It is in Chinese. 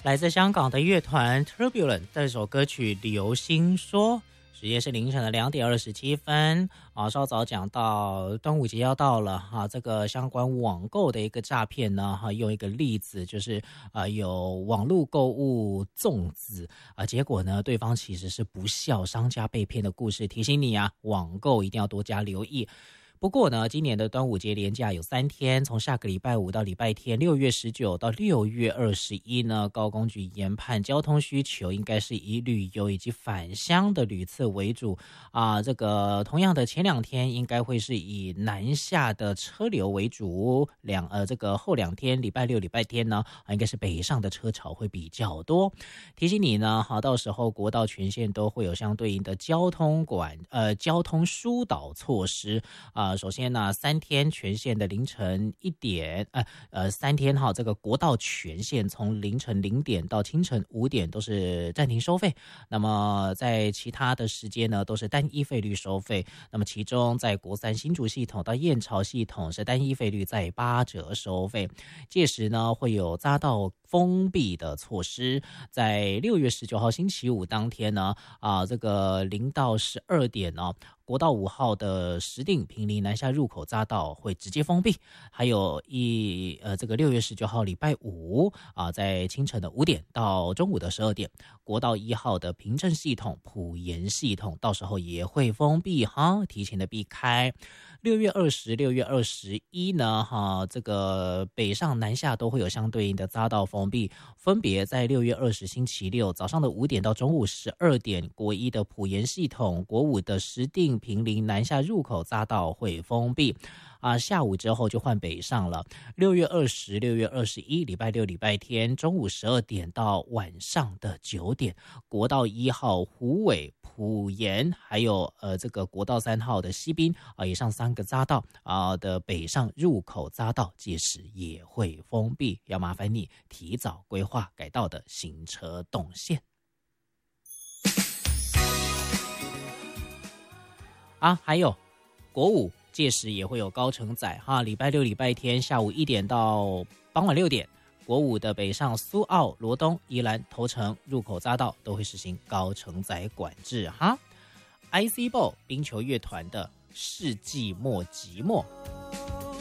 来自香港的乐团 Turbulent 这首歌曲《流星说》，时间是凌晨的2:27稍早讲到端午节要到了这个相关网购的一个诈骗呢用一个例子就是有网络购物粽子结果呢对方其实是不孝商家被骗的故事，提醒你网购一定要多加留意。不过呢，今年的端午节连假有3天，从下个礼拜5到礼拜天6月19到6月21呢，高公局研判交通需求应该是以旅游以及返乡的旅次为主这个同样的前2天应该会是以南下的车流为主，这个后2天礼拜6礼拜天呢应该是北上的车潮会比较多。提醒你呢到时候国道全线都会有相对应的交通疏导措施首先呢，3天全线的凌晨1点，3天这个国道全线从凌晨0点到清晨5点都是暂停收费。那么在其他的时间呢，都是单一费率收费。那么其中在国3新竹系统到燕巢系统是单一费率在8折收费。届时呢，会有匝道封闭的措施。在6月19号星期五当天呢，这个0到12点呢，国道5号的石碇坪林南下入口匝道会直接封闭，还有这个6月19号礼拜五在清晨的5点到中午的12点，国道1号的平镇系统、埔盐系统到时候也会封闭提前的避开。6月20、6月21呢，这个北上南下都会有相对应的匝道封闭，分别在6月20星期六早上的5点到中午12点，国1的埔盐系统、国5的石碇坪林南下入口匝道会封闭。下午之后就换北上了。6月20、6月21，礼拜6、礼拜天中午12点到晚上的9点，国道1号虎尾、埔盐，还有这个国道3号的西滨以上3个匝道的北上入口匝道，届时也会封闭，要麻烦你提早规划改道的行车动线。还有国5届时也会有高承载礼拜6、礼拜天下午1点到傍晚6点，国5的北上苏澳、罗东、宜兰、头城入口匝道都会实行高承载管制IC Ball 冰球乐团的世纪末寂寞。